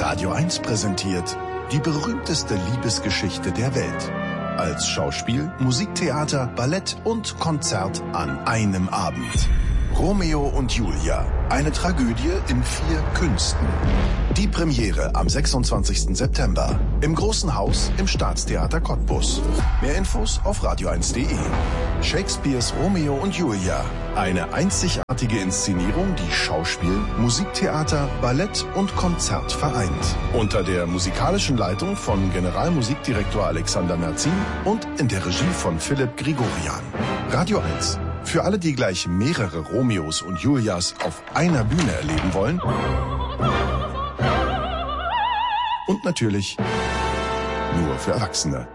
Radio 1 präsentiert die berühmteste Liebesgeschichte der Welt. Als Schauspiel, Musiktheater, Ballett und Konzert an einem Abend. Romeo und Julia, eine Tragödie in 4 Künsten. Die Premiere am 26. September im Großen Haus im Staatstheater Cottbus. Mehr Infos auf radio1.de. Shakespeares Romeo und Julia, eine einzigartige Inszenierung, die Schauspiel, Musiktheater, Ballett und Konzert vereint. Unter der musikalischen Leitung von Generalmusikdirektor Alexander Merzin und in der Regie von Philipp Grigorian. Radio 1. Für alle, die gleich mehrere Romeos und Julias auf einer Bühne erleben wollen. Und natürlich nur für Erwachsene.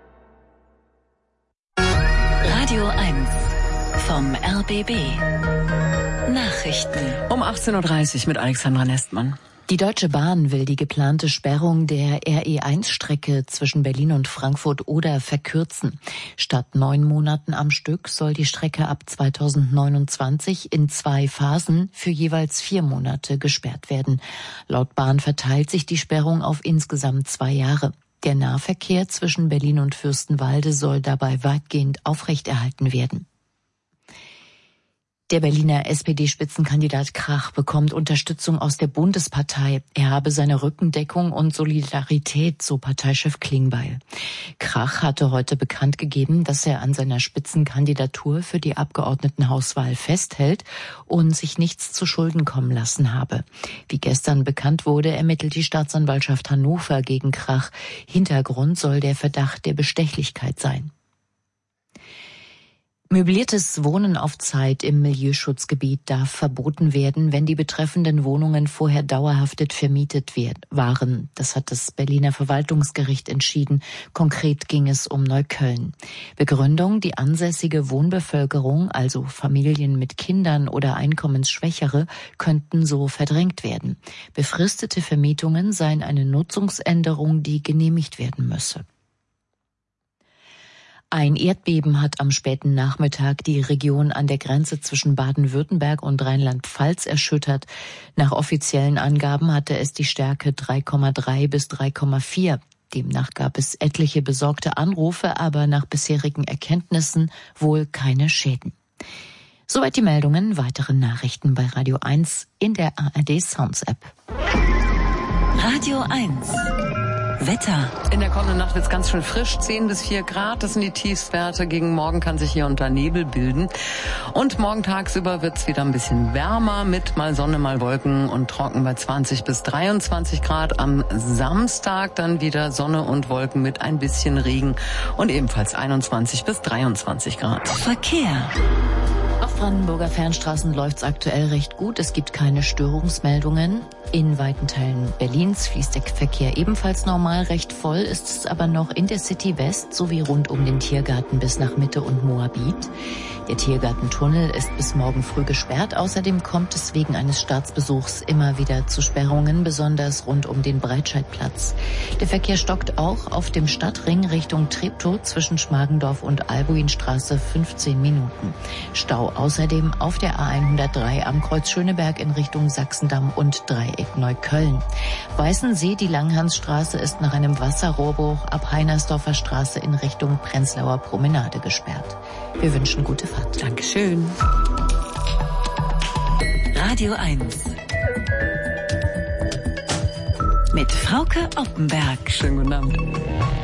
Radio 1 vom RBB. Nachrichten. Um 18.30 Uhr mit Alexandra Nestmann. Die Deutsche Bahn will die geplante Sperrung der RE1-Strecke zwischen Berlin und Frankfurt-Oder verkürzen. Statt 9 Monaten am Stück soll die Strecke ab 2029 in 2 Phasen für jeweils 4 Monate gesperrt werden. Laut Bahn verteilt sich die Sperrung auf insgesamt 2 Jahre. Der Nahverkehr zwischen Berlin und Fürstenwalde soll dabei weitgehend aufrechterhalten werden. Der Berliner SPD-Spitzenkandidat Krach bekommt Unterstützung aus der Bundespartei. Er habe seine Rückendeckung und Solidarität, so Parteichef Klingbeil. Krach hatte heute bekannt gegeben, dass er an seiner Spitzenkandidatur für die Abgeordnetenhauswahl festhält und sich nichts zu Schulden kommen lassen habe. Wie gestern bekannt wurde, ermittelt die Staatsanwaltschaft Hannover gegen Krach. Hintergrund soll der Verdacht der Bestechlichkeit sein. Möbliertes Wohnen auf Zeit im Milieuschutzgebiet darf verboten werden, wenn die betreffenden Wohnungen vorher dauerhaft vermietet waren. Das hat das Berliner Verwaltungsgericht entschieden. Konkret ging es um Neukölln. Begründung: die ansässige Wohnbevölkerung, also Familien mit Kindern oder Einkommensschwächere, könnten so verdrängt werden. Befristete Vermietungen seien eine Nutzungsänderung, die genehmigt werden müsse. Ein Erdbeben hat am späten Nachmittag die Region an der Grenze zwischen Baden-Württemberg und Rheinland-Pfalz erschüttert. Nach offiziellen Angaben hatte es die Stärke 3,3 bis 3,4. Demnach gab es etliche besorgte Anrufe, aber nach bisherigen Erkenntnissen wohl keine Schäden. Soweit die Meldungen. Weitere Nachrichten bei Radio 1 in der ARD Sounds App. Radio 1. Wetter. In der kommenden Nacht wird es ganz schön frisch, 10 bis 4 Grad, das sind die Tiefstwerte. Gegen Morgen kann sich hier unter Nebel bilden. Und morgen tagsüber wird es wieder ein bisschen wärmer mit mal Sonne, mal Wolken und trocken bei 20 bis 23 Grad. Am Samstag dann wieder Sonne und Wolken mit ein bisschen Regen und ebenfalls 21 bis 23 Grad. Verkehr. Auf Brandenburger Fernstraßen läuft's aktuell recht gut. Es gibt keine Störungsmeldungen. In weiten Teilen Berlins fließt der Verkehr ebenfalls normal. Recht voll ist es aber noch in der City West sowie rund um den Tiergarten bis nach Mitte und Moabit. Der Tiergartentunnel ist bis morgen früh gesperrt. Außerdem kommt es wegen eines Staatsbesuchs immer wieder zu Sperrungen, besonders rund um den Breitscheidplatz. Der Verkehr stockt auch auf dem Stadtring Richtung Treptow zwischen Schmargendorf und Albuinstraße 15 Minuten. Stau außerdem auf der A103 am Kreuz Schöneberg in Richtung Sachsendamm und Dreieck Neukölln. Weißensee, die Langhansstraße ist nach einem Wasserrohrbruch ab Heinersdorfer Straße in Richtung Prenzlauer Promenade gesperrt. Wir wünschen gute Fahrt. Dankeschön. Radio 1. Mit Frauke Oppenberg. Schönen guten Abend.